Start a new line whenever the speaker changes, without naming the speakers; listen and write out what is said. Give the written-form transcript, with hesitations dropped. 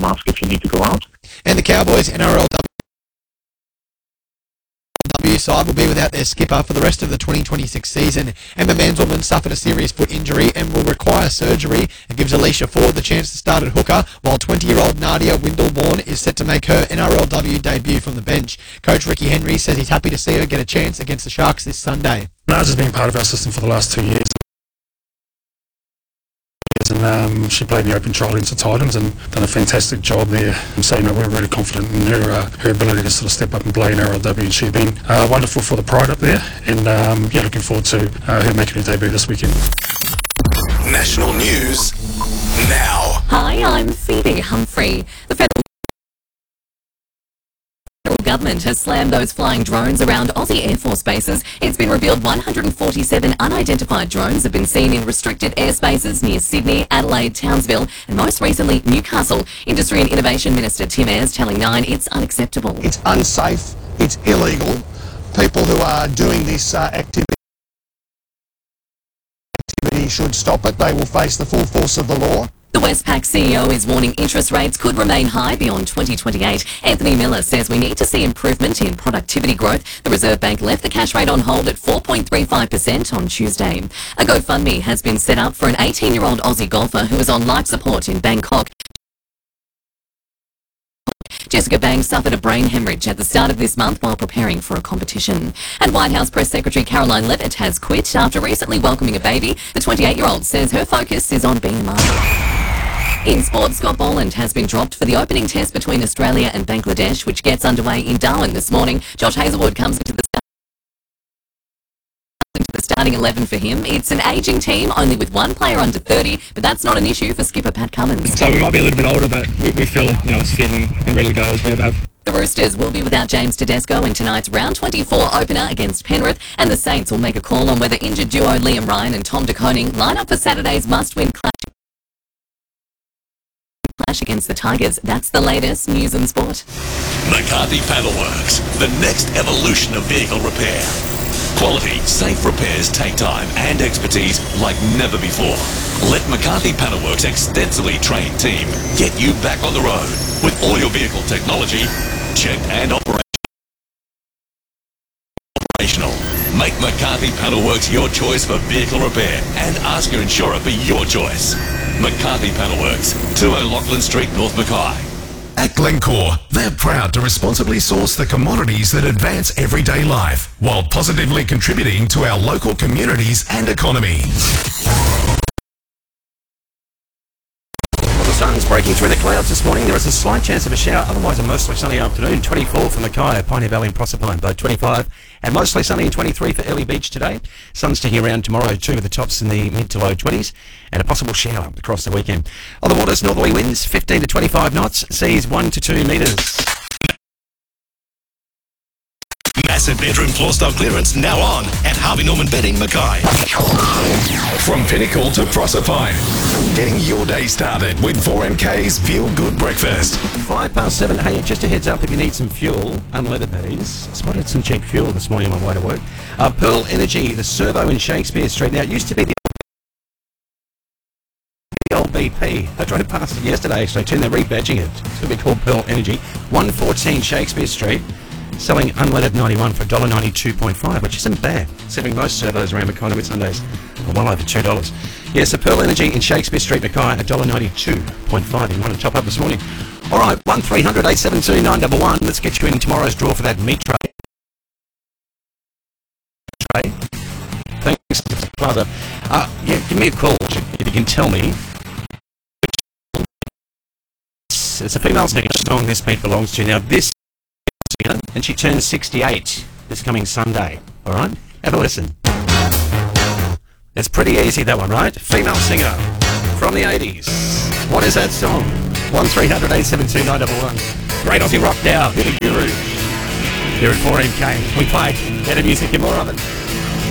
mask if you need to go out.
And the Cowboys NRLW side will be without their skipper for the rest of the 2026 season. Emma Mansellman suffered a serious foot injury and will require surgery. It gives Alicia Ford the chance to start at hooker, while 20-year-old Nadia Windleborn is set to make her NRLW debut from the bench. Coach Ricky Henry says he's happy to see her get a chance against the Sharks this Sunday.
Naz has been part of our system for the last 2 years. And she played in the Open Trial in St Items and done a fantastic job there. So we're really confident in her ability to sort of step up and play in RLW. And she's been wonderful for the Pride up there, and looking forward to her making her debut this weekend.
National news now.
Hi, I'm Phoebe Humphrey. The federal government has slammed those flying drones around Aussie Air Force bases. It's been revealed 147 unidentified drones have been seen in restricted airspaces near Sydney, Adelaide, Townsville, and most recently Newcastle. Industry and Innovation Minister Tim Ayres telling Nine it's unacceptable.
It's unsafe, it's illegal. People who are doing this activity should stop it. They will face the full force of the law.
The Westpac CEO is warning interest rates could remain high beyond 2028. Anthony Miller says we need to see improvement in productivity growth. The Reserve Bank left the cash rate on hold at 4.35% on Tuesday. A GoFundMe has been set up for an 18-year-old Aussie golfer who is on life support in Bangkok. Jessica Banks suffered a brain hemorrhage at the start of this month while preparing for a competition. And White House Press Secretary Caroline Levitt has quit after recently welcoming a baby. The 28-year-old says her focus is on being a mother. In sports, Scott Boland has been dropped for the opening test between Australia and Bangladesh, which gets underway in Darwin this morning. Josh Hazelwood comes into the starting 11 for him. It's an ageing team, only with one player under 30, but that's not an issue for skipper Pat Cummins.
So we might be a little bit older, but we feel it's fit and ready to go as we're about.
The Roosters will be without James Tedesco in tonight's round 24 opener against Penrith, and the Saints will make a call on whether injured duo Liam Ryan and Tom De Koning line up for Saturday's must-win clash against the Tigers. That's the latest news and sport.
McCarthy Panelworks, the next evolution of vehicle repair. Quality, safe repairs take time and expertise like never before. Let McCarthy Panelworks' extensively trained team get you back on the road with all your vehicle technology checked and operational. Make McCarthy Panelworks your choice for vehicle repair and ask your insurer for your choice. McCarthy Panelworks, 2 O'Loughlin Street, North Mackay.
At Glencore, they're proud to responsibly source the commodities that advance everyday life while positively contributing to our local communities and economy.
The sun's breaking through the clouds this morning. There is a slight chance of a shower, otherwise a mostly sunny afternoon. 24 for Mackay, Pioneer Valley and Proserpine, both 25. And mostly sunny and 23 for Early Beach today. Sun sticking around tomorrow too, with the tops in the mid to low 20s. And a possible shower across the weekend. On the waters, northerly winds 15 to 25 knots, seas 1 to 2 metres.
Massive bedroom floor stock clearance now on at Harvey Norman Bedding, Mackay.
From Pinnacle to Proserpine, getting your day started with 4MK's Feel Good Breakfast.
7:05. Hey, just a heads up if you need some fuel, unleaded that is. I spotted some cheap fuel this morning on my way to work. Pearl Energy, the servo in Shakespeare Street. Now, it used to be the old BP. I drove past it yesterday, actually, too, and they're rebadging it. It's going to be called Pearl Energy. 114 Shakespeare Street. Selling unleaded 91 for $1.92.5, which isn't bad, considering most servos around Mackay with Sundays are well over $2. Yes, the Pearl Energy in Shakespeare Street, Mackay, $1.92.5. You want to top up this morning? All right, 1300 872 911. Let's get you in tomorrow's draw for that meat tray. Thanks, Plaza. Give me a call if you can tell me. It's a female song this meat belongs to. Now, this and she turns 68 this coming Sunday. All right, have a listen. It's pretty easy, that one, right? Female singer from the 80s. What is that song? 1300 872 911. Great Aussie rock now. You're the guru. Here at 4MK, we play better music and more of it.